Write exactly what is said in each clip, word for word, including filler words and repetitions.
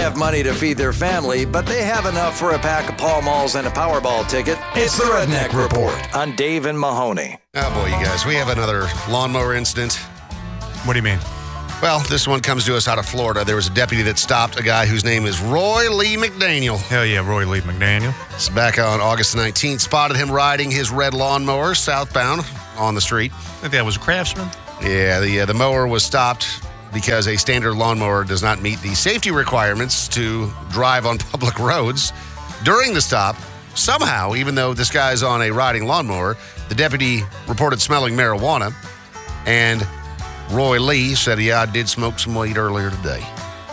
have money to feed their family, but they have enough for a pack of Pall Malls and a Powerball ticket. It's the Redneck Report on Dave and Mahoney. Oh, boy, you guys. We have another lawnmower incident. What do you mean? Well, this one comes to us out of Florida. There was a deputy that stopped a guy whose name is Roy Lee McDaniel. Hell yeah, Roy Lee McDaniel. It's back on August nineteenth. Spotted him riding his red lawnmower southbound on the street. I think that was a Craftsman. Yeah, the, uh, the mower was stopped because a standard lawnmower does not meet the safety requirements to drive on public roads. During the stop, somehow, even though this guy's on a riding lawnmower, the deputy reported smelling marijuana, and Roy Lee said, yeah, I did smoke some weed earlier today.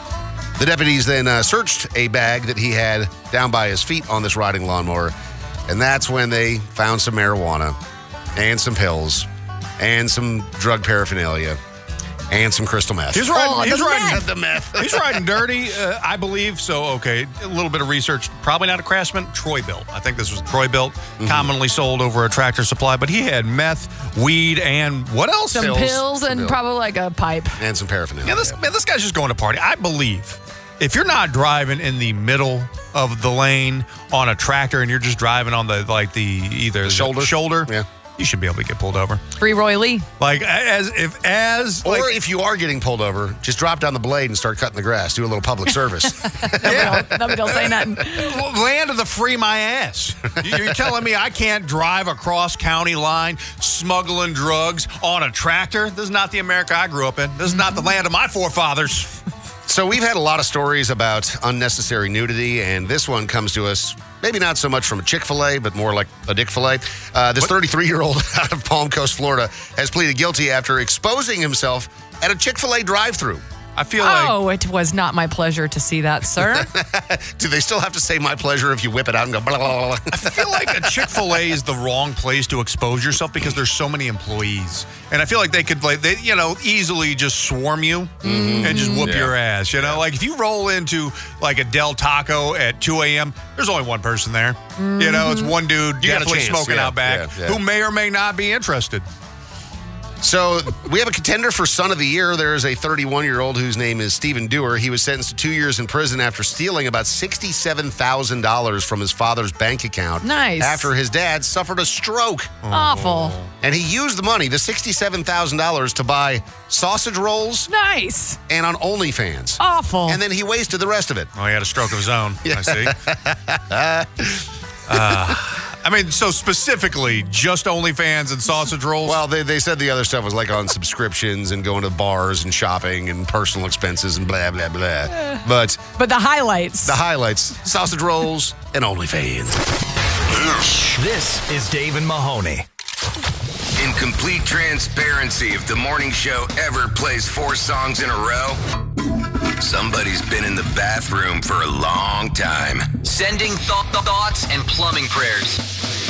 The deputies then uh, searched a bag that he had down by his feet on this riding lawnmower, and that's when they found some marijuana and some pills and some drug paraphernalia and some crystal meth. He's riding, Oh, he's the riding, meth. The meth. he's riding dirty, uh, I believe. So, okay, a little bit of research. Probably not a Craftsman. Troy-Bilt. I think this was Troy-Bilt, mm-hmm. commonly sold over a Tractor Supply. But he had meth, weed, and what else? Some Pills. pills, and Pills. probably like a pipe. And some paraphernalia. Yeah, this, man, this guy's just going to party. I believe if you're not driving in the middle of the lane on a tractor and you're just driving on the, like, the either The shoulder? shoulder, Yeah. you should be able to get pulled over. Free Roy Lee. Like, as if, as, Or like, if you are getting pulled over, just drop down the blade and start cutting the grass. Do a little public service. Yeah. Nobody don't say nothing. land of the free my ass. You- You're telling me I can't drive across county line smuggling drugs on a tractor? This is not the America I grew up in. This is not the land of my forefathers. So we've had a lot of stories about unnecessary nudity, and this one comes to us maybe not so much from a Chick-fil-A, but more like a Dick-fil-A. Uh, this thirty-three-year-old out of Palm Coast, Florida, has pleaded guilty after exposing himself at a Chick-fil-A drive-thru. I feel like Oh, it was not my pleasure to see that, sir. Do they still have to say my pleasure if you whip it out and go blah, blah, blah, blah? I feel like a Chick-fil-A is the wrong place to expose yourself because there's so many employees. And I feel like they could, like, they, you know, easily just swarm you and just whoop Yeah. your ass. You know, like if you roll into like a Del Taco at two a.m., there's only one person there. You know, it's one dude You got a definitely chance, smoking yeah, out back yeah, yeah. who may or may not be interested. So we have a contender for Son of the Year. There is a thirty-one-year-old whose name is Stephen Dewar. He was sentenced to two years in prison after stealing about sixty-seven thousand dollars from his father's bank account. Nice. After his dad suffered a stroke. Awful. And he used the money, the sixty-seven thousand dollars, to buy sausage rolls Nice. and on OnlyFans. Awful. And then he wasted the rest of it. Oh, he had a stroke of his own. I see. uh, I mean, so specifically, just OnlyFans and sausage rolls? Well, they, they said the other stuff was like on subscriptions and going to bars and shopping and personal expenses and blah, blah, blah. But but the highlights. the highlights, sausage rolls and OnlyFans. This is Dave and Mahoney. In complete transparency, if the morning show ever plays four songs in a row, somebody's been in the bathroom for a long time. Sending th- th- thoughts and plumbing prayers.